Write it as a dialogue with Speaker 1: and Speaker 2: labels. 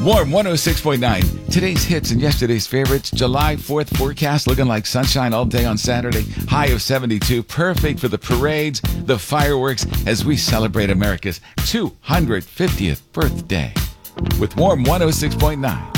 Speaker 1: Warm 106.9. Today's hits and yesterday's favorites. July 4th forecast looking like sunshine all day on Saturday. High of 72. Perfect for the parades, the fireworks as we celebrate America's 250th birthday. With Warm 106.9.